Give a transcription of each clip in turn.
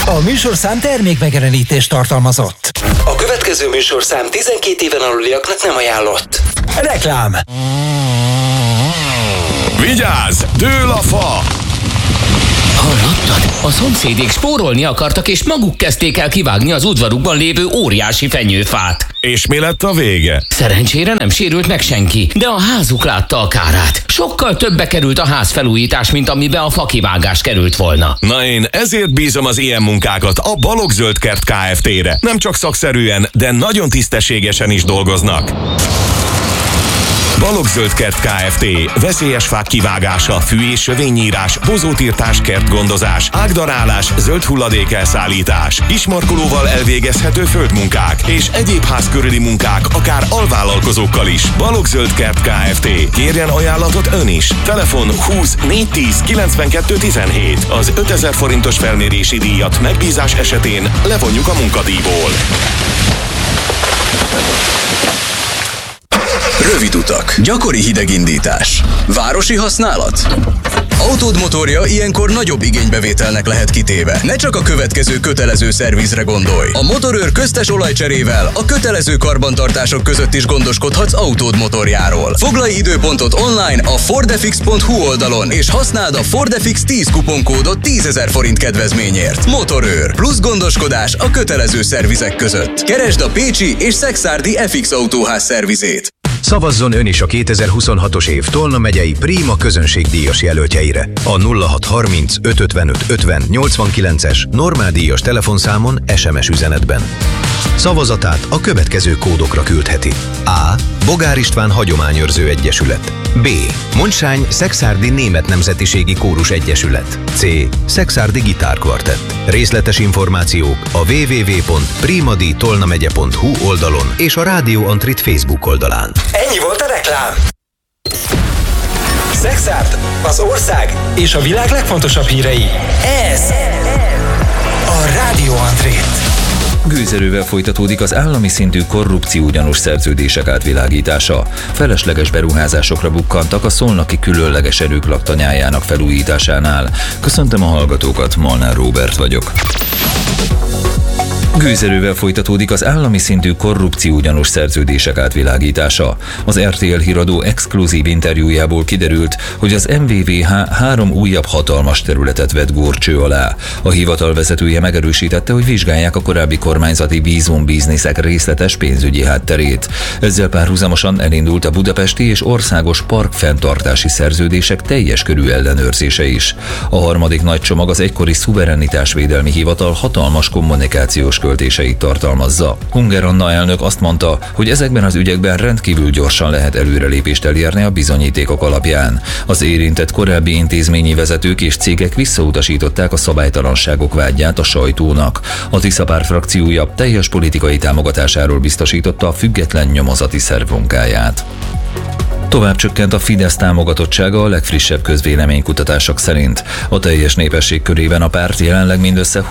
A műsorszám termékmegjelenítést tartalmazott. A következő műsorszám 12 éven aluliaknak nem ajánlott. Reklám. Vigyázz! Dől a fa! Hallottad? A szomszédék spórolni akartak, és maguk kezdték el kivágni az udvarukban lévő óriási fenyőfát. És mi lett a vége? Szerencsére nem sérült meg senki, de a házuk látta a kárát. Sokkal többe került a házfelújítás, mint amibe a fakivágás került volna. Na én ezért bízom az ilyen munkákat a Balogh-Zöld-Kert Kft-re. Nem csak szakszerűen, de nagyon tisztességesen is dolgoznak. Balogh-Zöld-Kert Kft. Veszélyes fák kivágása, fű- és sövényírás, bozótírtás, kertgondozás, ágdarálás, zöld hulladék elszállítás, kismarkolóval elvégezhető földmunkák és egyéb ház körüli munkák, akár alvállalkozókkal is. Balogh-Zöld-Kert Kft. Kérjen ajánlatot ön is. Telefon 20 410 92 17. Az 5000 forintos felmérési díjat megbízás esetén levonjuk a munkadíjból. Rövid utak, gyakori hidegindítás, városi használat. Autód motorja ilyenkor nagyobb igénybevételnek lehet kitéve. Ne csak a következő kötelező szervizre gondolj. A Motorőr köztes olajcserével a kötelező karbantartások között is gondoskodhatsz autód motorjáról. Foglalj időpontot online a fordefix.hu oldalon, és használd a Fordefix 10 kuponkódot 10 000 forint kedvezményért. Motorőr. Plusz gondoskodás a kötelező szervizek között. Keresd a pécsi és szekszárdi FX Autóház szervizét. Szavazzon ön is a 2026-os év Tolna megyei Prima közönségdíjas jelöltjeire. A 0630 555 50 89-es normál díjas telefonszámon SMS üzenetben. Szavazatát a következő kódokra küldheti. A. Bogár István Hagyományőrző Egyesület. B. Mondsány Szekszárdi Német Nemzetiségi Kórus Egyesület. C. Szekszárdi Gitárkvartett. Részletes információk a www.primaditolnamegye.hu oldalon és a Rádió Antrit Facebook oldalán. Ennyi volt a reklám. Szekszárd, az ország és a világ legfontosabb hírei. Ez a Rádió Antrit. Gőzerővel folytatódik az állami szintű korrupciógyanús szerződések átvilágítása. Felesleges beruházásokra bukkantak a szolnoki különleges erők laktanyájának felújításánál. Köszöntöm a hallgatókat, Molnár Róbert vagyok. Gőzerővel folytatódik az állami szintű korrupciógyanús szerződések átvilágítása. Az RTL híradó exkluzív interjújából kiderült, hogy az MVVH 3 újabb hatalmas területet vett górcső alá. A hivatal vezetője megerősítette, hogy vizsgálják a korábbi kormányzati vízumbizniszek részletes pénzügyi hátterét. Ezzel párhuzamosan elindult a budapesti és országos parkfenntartási szerződések teljes körű ellenőrzése is. A harmadik nagy csomag az egykori szuverenitásvédelmi hivatal hatalmas kommunikációs költéseit tartalmazza. Hunger Anna elnök azt mondta, hogy ezekben az ügyekben rendkívül gyorsan lehet előrelépést elérni a bizonyítékok alapján. Az érintett korábbi intézményi vezetők és cégek visszautasították a szabálytalanságok vádját a sajtónak. A Tisza Párt frakciója teljes politikai támogatásáról biztosította a független nyomozati szerv munkáját. Tovább csökkent a Fidesz támogatottsága a legfrissebb közvéleménykutatások szerint. A teljes népesség körében a párt jelenleg mindössze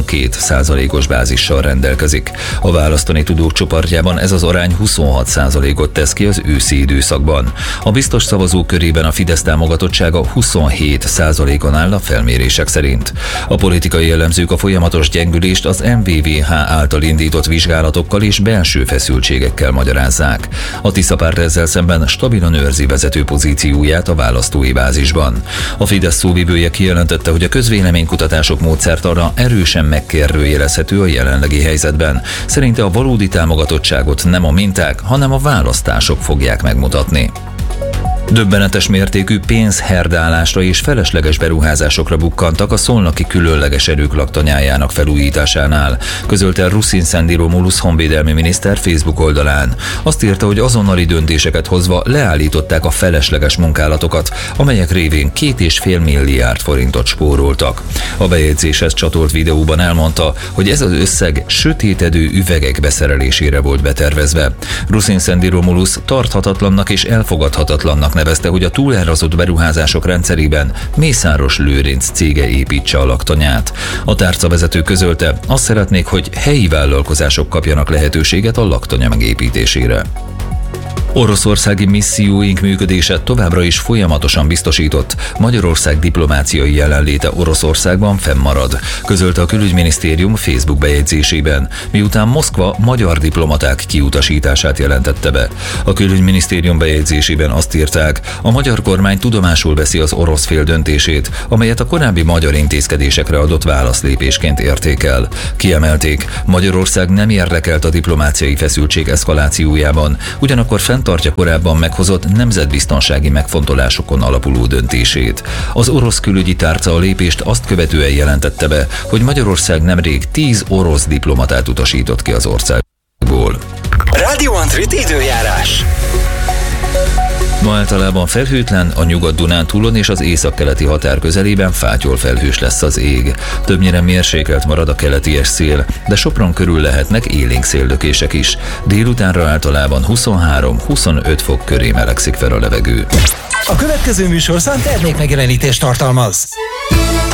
22%-os bázissal rendelkezik. A választani tudók csoportjában ez az arány 26%-ot tesz ki az őszi időszakban. A biztos szavazók körében a Fidesz támogatottsága 27%-on áll a felmérések szerint. A politikai jellemzők a folyamatos gyengülést az MVVH által indított vizsgálatokkal és belső feszültségekkel magyarázzák. A Tisza Párt ezzel szemben stabilan őrzi vezető pozícióját a választói bázisban. A Fidesz szóvivője kijelentette, hogy a közvéleménykutatások módszertana erősen megkérdőjelezhető a jelenlegi helyzetben. Szerinte a valódi támogatottságot nem a minták, hanem a választások fogják megmutatni. Döbbenetes mértékű pénzherdálásra és felesleges beruházásokra bukkantak a szolnoki különleges erők laktanyájának felújításánál, közölte Ruszin Szendi Romulusz honvédelmi miniszter Facebook oldalán. Azt írta, hogy azonnali döntéseket hozva leállították a felesleges munkálatokat, amelyek révén 2,5 milliárd forintot spóroltak. A bejegyzéshez csatolt videóban elmondta, hogy ez az összeg sötétedő üvegek beszerelésére volt betervezve. Ruszin Szendi Romulusz tarthatatlannak és elfogadhatatlannak nevezte, hogy a túlárazott beruházások rendszerében Mészáros Lőrinc cége építse a laktanyát. A tárcavezető közölte, azt szeretnék, hogy helyi vállalkozások kapjanak lehetőséget a laktanya megépítésére. Oroszországi misszióink működése továbbra is folyamatosan biztosított. Magyarország diplomáciai jelenléte Oroszországban fennmarad, közölte a külügyminisztérium Facebook bejegyzésében, miután Moszkva magyar diplomaták kiutasítását jelentette be. A külügyminisztérium bejegyzésében azt írták, a magyar kormány tudomásul veszi az orosz fél döntését, amelyet a korábbi magyar intézkedésekre adott válaszlépésként értékel. Kiemelték, Magyarország nem érdekelt a diplomáciai feszültség eszkalációjában, ugyanakkor fenntartja korábban meghozott nemzetbiztonsági megfontolásokon alapuló döntését. Az orosz külügyi tárca a lépést azt követően jelentette be, hogy Magyarország nemrég 10 orosz diplomatát utasított ki az országból. Radio Antrit időjárás. Ma általában felhőtlen, a Nyugat-Dunántúlon és az északkeleti határ közelében fátyol felhős lesz az ég. Többnyire mérsékelt marad a keleti szél, de Sopron körül lehetnek élénk széllökések is. Délutánra általában 23-25 fok köré melegszik fel a levegő. A következő műsorszám termékmegjelenítést tartalmaz.